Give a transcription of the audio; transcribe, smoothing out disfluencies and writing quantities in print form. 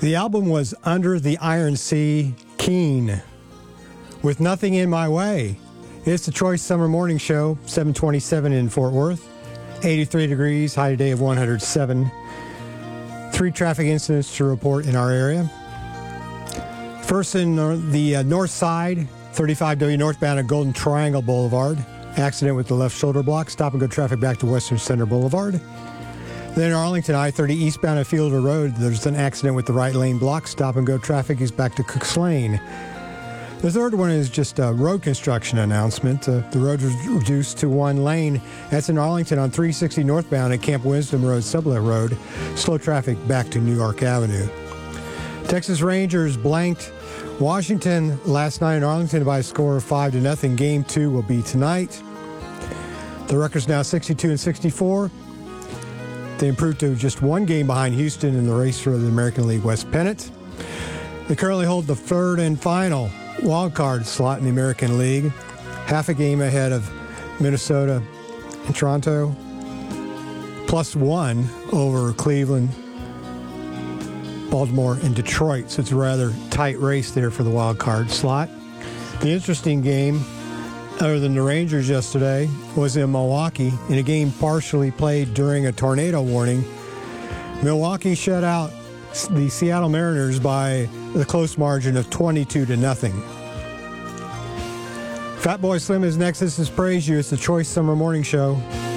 The album was Under the Iron Sea, Keen, with Nothing in My Way. It's the Choice Summer Morning Show, 727 in Fort Worth, 83 degrees, high today of 107. 3 traffic incidents to report in our area. First in the north side, 35W northbound at Golden Triangle Boulevard. Accident with the left shoulder block. Stop and go traffic back to Western Center Boulevard. Then in Arlington, I-30 eastbound at Fielder Road, there's an accident with the right lane block. Stop and go traffic is back to Cooks Lane. The third one is just a road construction announcement. The road was reduced to 1 lane. That's in Arlington on 360 northbound at Camp Wisdom Road, Sublette Road. Slow traffic back to New York Avenue. Texas Rangers blanked Washington last night in Arlington by a score of 5-0. Game 2 will be tonight. The record's now 62-64. They improved to just 1 game behind Houston in the race for the American League West pennant. They currently hold the third and final wild card slot in the American League, half a game ahead of Minnesota and Toronto, +1 over Cleveland, Baltimore, and Detroit. So it's a rather tight race there for the wild card slot. The interesting game, other than the Rangers yesterday, was in Milwaukee in a game partially played during a tornado warning. Milwaukee shut out the Seattle Mariners by the close margin of 22-0. Fatboy Slim is next. This is Praise You. It's the Choice Summer Morning Show.